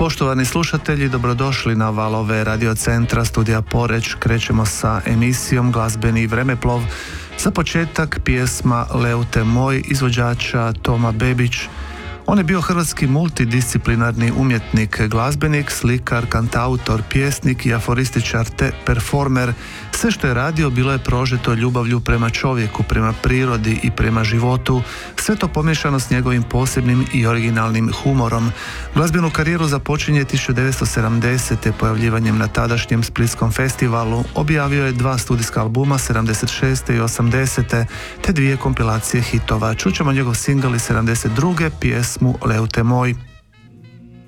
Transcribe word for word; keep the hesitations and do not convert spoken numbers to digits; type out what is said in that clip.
Poštovani slušatelji, dobrodošli na valove Radio Centra Studija Poreč. Krećemo sa emisijom Glazbeni vremeplov. Za početak pjesma Leute moj izvođača Toma Bebić. On je bio hrvatski multidisciplinarni umjetnik, glazbenik, slikar, kantautor, pjesnik i aforističar te performer. Sve što je radio bilo je prožeto ljubavlju prema čovjeku, prema prirodi i prema životu. Sve to pomiješano s njegovim posebnim i originalnim humorom. Glazbenu karijeru započinje tisuću devetsto sedamdesete pojavljivanjem na tadašnjem Splitskom festivalu. Objavio je dva studijska albuma sedamdeset šeste i osamdesete te dvije kompilacije hitova. Čućemo njegov singl iz sedamdeset druge pjesmu Leute moj.